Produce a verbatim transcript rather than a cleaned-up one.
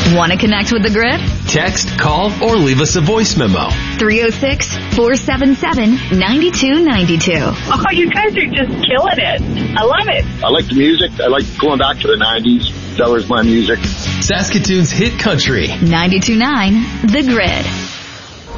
Want to connect with the Grid? Text, call, or leave us a voice memo. three oh six, four seven seven, nine two nine two. Oh, you guys are just killing it. I love it. I like the music. I like going back to the nineties. That was my music. Saskatoon's hit country. ninety-two point nine The Grid.